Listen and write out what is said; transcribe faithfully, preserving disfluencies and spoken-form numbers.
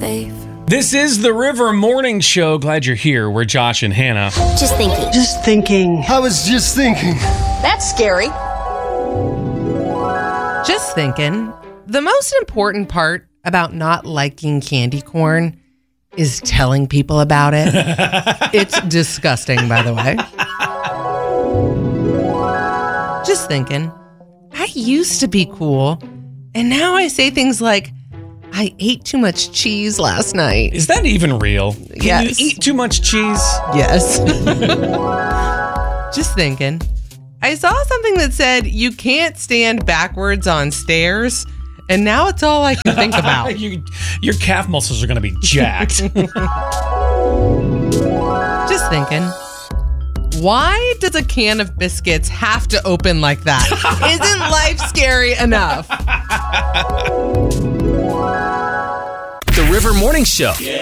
safe. This is the River Morning Show. Glad you're here. We're Josh and Hannah. Just thinking. Just thinking. I was just thinking. That's scary. Just thinking. The most important part about not liking candy corn is telling people about it. It's disgusting, by the way. Just thinking. I used to be cool, and now I say things like, I ate too much cheese last night. Is that even real? Can Yes. you eat too much cheese? Yes. Just thinking. I saw something that said you can't stand backwards on stairs, and now it's all I can think about. you, your calf muscles are going to be jacked. Just thinking. Why does a can of biscuits have to open like that? Isn't life scary enough? The River Morning Show.